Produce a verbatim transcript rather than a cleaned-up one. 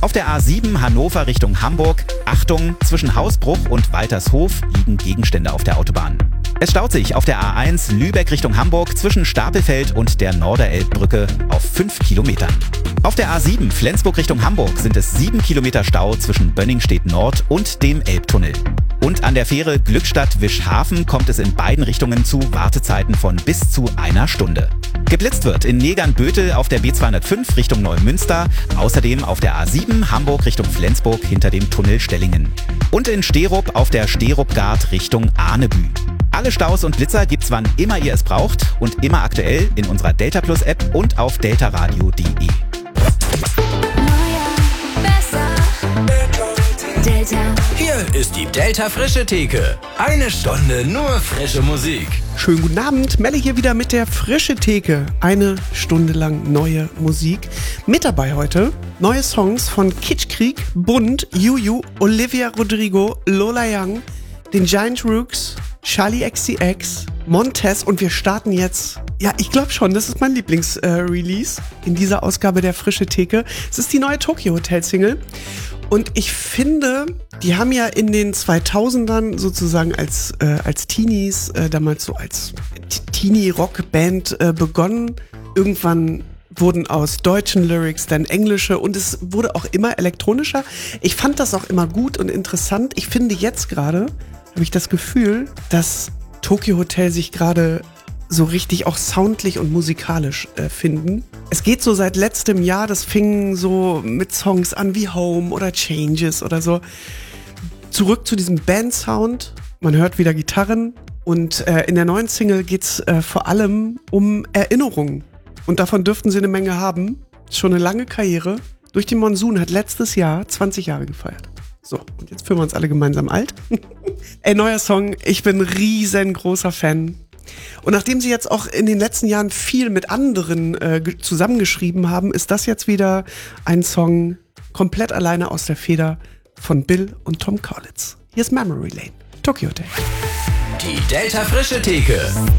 Auf der A sieben Hannover Richtung Hamburg. Achtung, zwischen Hausbruch und Waltershof liegen Gegenstände auf der Autobahn. Es staut sich auf der A eins Lübeck Richtung Hamburg zwischen Stapelfeld und der Norderelbbrücke auf fünf Kilometern. Auf der A sieben Flensburg Richtung Hamburg sind es sieben Kilometer Stau zwischen Bönningstedt Nord und dem Elbtunnel. Und an der Fähre Glückstadt-Wischhafen kommt es in beiden Richtungen zu Wartezeiten von bis zu einer Stunde. Geblitzt wird in Negern-Bötel auf der B zweihundertfünf Richtung Neumünster, außerdem auf der A sieben Hamburg Richtung Flensburg hinter dem Tunnel Stellingen. Und in Sterup auf der Sterupgard Richtung Arnebü. Alle Staus und Blitzer gibt's wann immer ihr es braucht und immer aktuell in unserer Delta Plus App und auf deltaradio punkt de. Delta. Hier ist die Delta Frische Theke. Eine Stunde nur frische Musik. Schönen guten Abend, Melle hier wieder mit der Frische Theke. Eine Stunde lang neue Musik. Mit dabei heute neue Songs von Kitschkrieg, Bund, Juju, Olivia Rodrigo, Lola Young, den Giant Rooks, Charlie X C X, Montez und wir starten jetzt, ja, ich glaube schon, das ist mein Lieblings-Release äh, in dieser Ausgabe der Frische Theke. Es ist die neue Tokyo Hotel Single. Und ich finde, die haben ja in den zweitausendern sozusagen als, äh, als Teenies, äh, damals so als Teenie-Rock-Band äh, begonnen. Irgendwann wurden aus deutschen Lyrics dann englische und es wurde auch immer elektronischer. Ich fand das auch immer gut und interessant. Ich finde jetzt gerade, habe ich das Gefühl, dass Tokyo Hotel sich gerade so richtig auch soundlich und musikalisch äh, finden. Es geht so seit letztem Jahr, das fing so mit Songs an wie Home oder Changes oder so. Zurück zu diesem Band-Sound, man hört wieder Gitarren und äh, in der neuen Single geht's äh, vor allem um Erinnerungen. Und davon dürften sie eine Menge haben. Schon eine lange Karriere. Durch den Monsun hat letztes Jahr zwanzig Jahre gefeiert. So, und jetzt fühlen wir uns alle gemeinsam alt. Ey, neuer Song, ich bin riesengroßer Fan. Und nachdem sie jetzt auch in den letzten Jahren viel mit anderen äh, zusammengeschrieben haben, ist das jetzt wieder ein Song komplett alleine aus der Feder von Bill und Tom Kaulitz. Hier ist Memory Lane, Tokyo Hotel. Die Delta Frische Theke.